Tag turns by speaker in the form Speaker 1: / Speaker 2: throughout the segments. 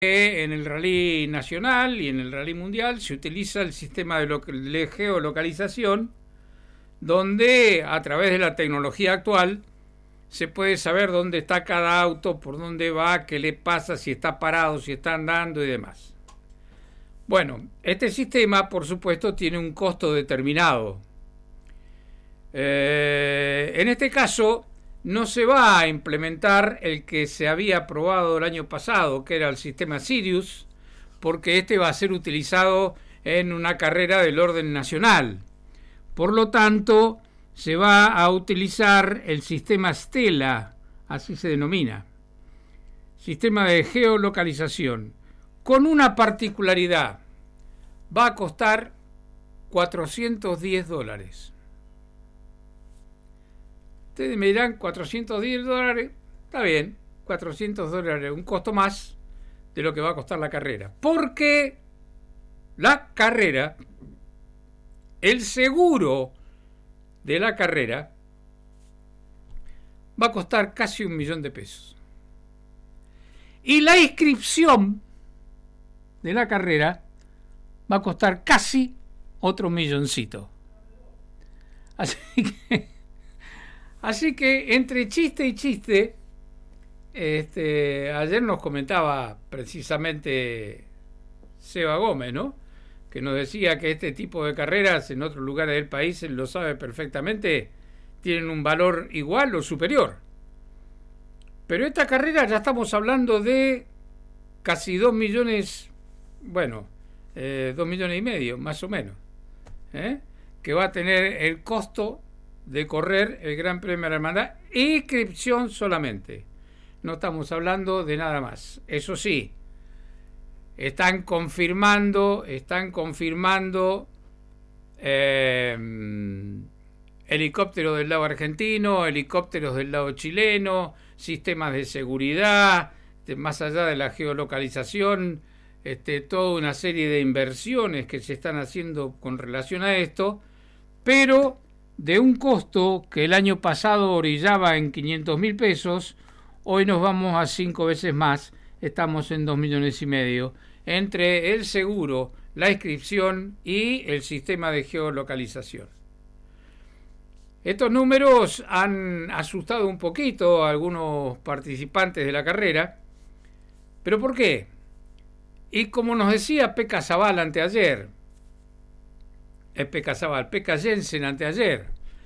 Speaker 1: En el rally nacional y en el rally mundial se utiliza el sistema de geolocalización, donde a través de la tecnología actual se puede saber dónde está cada auto, por dónde va, qué le pasa, si está parado, si está andando y demás. Bueno, este sistema, por supuesto, tiene un costo determinado. En este caso, no se va a implementar el que se había aprobado el año pasado, que era el sistema Sirius, porque este va a ser utilizado en una carrera del orden nacional. Por lo tanto, se va a utilizar el sistema Stella, así se denomina, sistema de geolocalización, con una particularidad: va a costar $410. Ustedes me dirán, $410, está bien, $400, un costo más de lo que va a costar la carrera. Porque la carrera, el seguro de la carrera, va a costar casi $1.000.000. Y la inscripción de la carrera va a costar casi otro $1.000.000. Así que entre chiste y chiste, ayer nos comentaba precisamente Seba Gómez, ¿no?, que nos decía que este tipo de carreras en otros lugares del país, él lo sabe perfectamente, tienen un valor igual o superior. Pero esta carrera ya estamos hablando de casi 2 millones, 2 millones y medio, más o menos, que va a tener el costo de correr el Gran Premio de la Hermandad, inscripción solamente. No estamos hablando de nada más. Eso sí, están confirmando helicópteros del lado argentino, helicópteros del lado chileno, sistemas de seguridad, más allá de la geolocalización, toda una serie de inversiones que se están haciendo con relación a esto, pero de un costo que el año pasado orillaba en $500.000, hoy nos vamos a 5 veces más, estamos en 2,5 millones, entre el seguro, la inscripción y el sistema de geolocalización. Estos números han asustado un poquito a algunos participantes de la carrera. ¿Pero por qué? Y como nos decía Pekka Zabal anteayer, Pekka Jensen anteayer,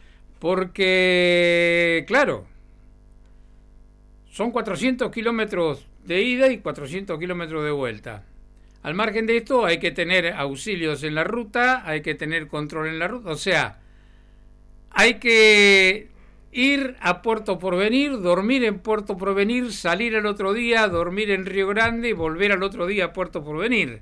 Speaker 1: porque, claro, son 400 kilómetros de ida y 400 kilómetros de vuelta. Al margen de esto hay que tener auxilios en la ruta, hay que tener control en la ruta, o sea, hay que ir a Puerto Porvenir, dormir en Puerto Porvenir, salir al otro día, dormir en Río Grande y volver al otro día a Puerto Porvenir.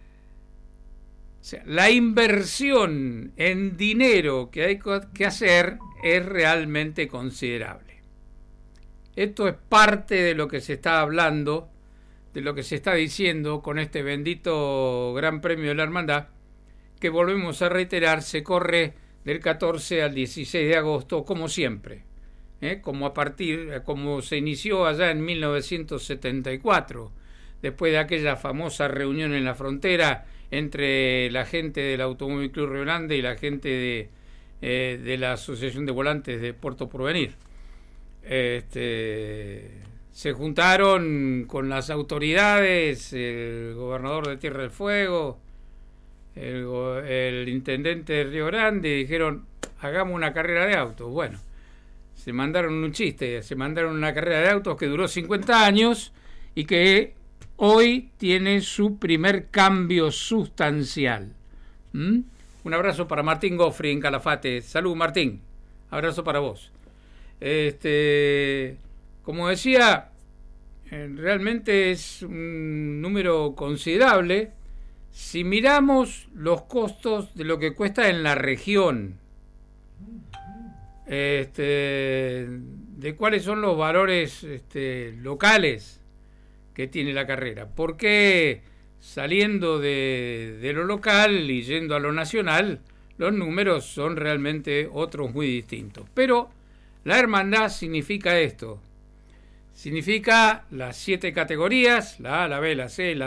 Speaker 1: O sea, la inversión en dinero que hay que hacer es realmente considerable. Esto es parte de lo que se está hablando, de lo que se está diciendo con este bendito Gran Premio de la Hermandad, que volvemos a reiterar, se corre del 14 al 16 de agosto, como siempre, como se inició allá en 1974, después de aquella famosa reunión en la frontera entre la gente del Automóvil Club Río Grande y la gente de la Asociación de Volantes de Puerto Porvenir. Se juntaron con las autoridades, el gobernador de Tierra del Fuego, el intendente de Río Grande, y dijeron, hagamos una carrera de autos. Bueno, se mandaron una carrera de autos que duró 50 años y que hoy tiene su primer cambio sustancial. Un abrazo para Martín Goffri en Calafate. Salud, Martín. Abrazo para vos. Como decía, realmente es un número considerable si miramos los costos de lo que cuesta en la región, de cuáles son los valores locales que tiene la carrera. Porque saliendo de lo local y yendo a lo nacional, los números son realmente otros muy distintos. Pero la hermandad significa esto. significa las 7 categorías, la A, la B, la C, la